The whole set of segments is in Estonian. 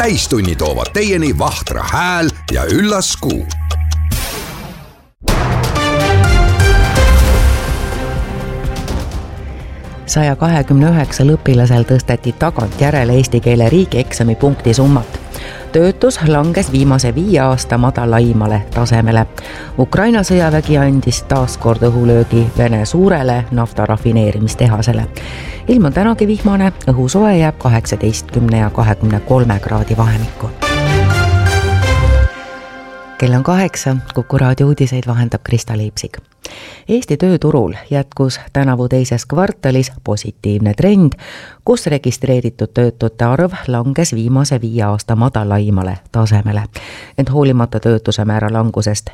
Täistunni toovad teieni Vahtra hääl ja üllas Kuu. Saja 29 õpilasel tõsteti tagantjärele eesti keele riigieksami punkti summat. Töötus langes viimase 5 aasta madalaimale tasemele. Ukraina sõjavägi andis taas kord õhulöögi Vene suurele naftarafineerimistehasele. Ilm on tänagi vihmane, õhusoe jääb 18 ja 23 kraadi vahemikku. Kell on 8, Kuku raadio uudiseid vahendab Krista Liipsik. Eesti tööturul jätkus tänavu teises kvartalis positiivne trend, kus registreeritud töötute arv langes viimase 5 aasta madalaimale tasemele. Ent hoolimata töötuse määra langusest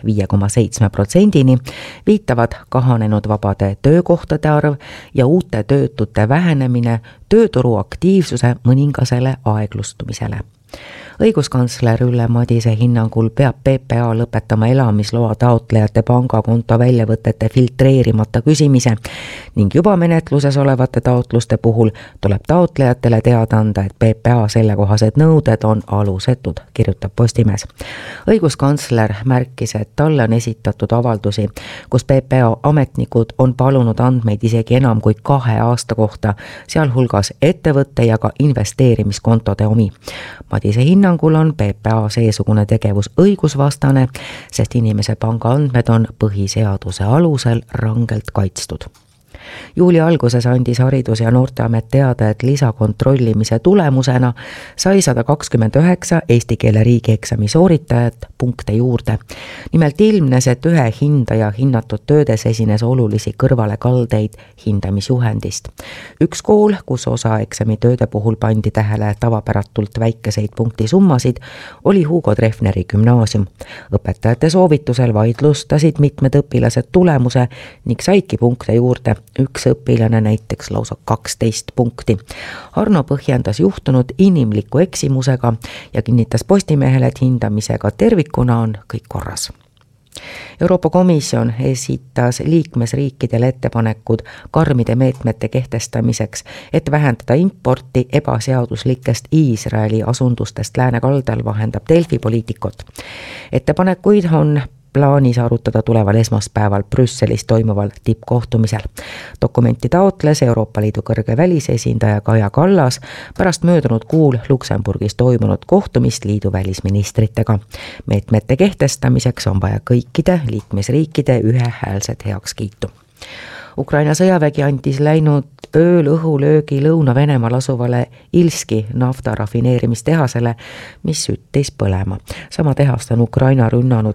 5,7%-ni viitavad kahanenud vabade töökohtade arv ja uute töötute vähenemine tööturu aktiivsuse mõningasele aeglustumisele. Õiguskantsler Ülle Madise hinnangul peab PPA lõpetama elamisloa taotlejate pangakonto väljavõtete filtreerimata küsimise ning juba menetluses olevate taotluste puhul tuleb taotlejatele teada anda, et PPA sellekohased nõuded on alusetud, kirjutab Postimees. Õiguskantsler märkis, et talle on esitatud avaldusi, kus PPA ametnikud on palunud andmeid isegi enam kui 2 aasta kohta, sealhulgas ettevõtte ja ka investeerimiskontode omi. Madise hinnangul on PPA seesugune tegevus õigusvastane, sest inimese pangaandmed on põhiseaduse alusel rangelt kaitstud. Juuli alguses andis Haridus- ja Noorteamet teada, et lisakontrollimise tulemusena sai 129 eesti keele riigieksami sooritajat punkte juurde. Nimelt ilmnes, et ühe hindaja hinnatud töödes esines olulisi kõrvalekaldeid hindamisjuhendist. Üks kool, kus osa eksami tööde puhul pandi tähele tavapäratult väikeseid punktisummasid, oli Hugo Treffneri gümnaasium. Õpetajate soovitusel vaidlustasid mitmed õpilased tulemuse ning saidki punkte juurde. Üks õpilane näiteks lausa 12 punkti. Arno põhjendas juhtunud inimliku eksimusega ja kinnitas Postimehele, et hindamisega tervikuna on kõik korras. Euroopa Komisjon esitas liikmesriikidele ettepanekud karmide meetmete kehtestamiseks, et vähendada importi ebaseaduslikest Iisraeli asundustest läänekaldal, vahendab Delfi Poliitikot. Ettepanekuid on plaanis arutada tuleval esmaspäeval Brüsselis toimuval tippkohtumisel. Dokumenti taotles Euroopa Liidu kõrge välisesindaja Kaja Kallas pärast möödunud kuul Luksemburgis toimunud kohtumist liidu välisministritega. Meetmete kehtestamiseks on vaja kõikide liikmesriikide ühehäälset heakskiitu. Ukraina sõjavägi andis läinud ööl õhulöögi Lõuna-Venemaal asuvale Ilski naftarafineerimistehasele, mis süttis põlema. Sama tehast on Ukraina rünnanud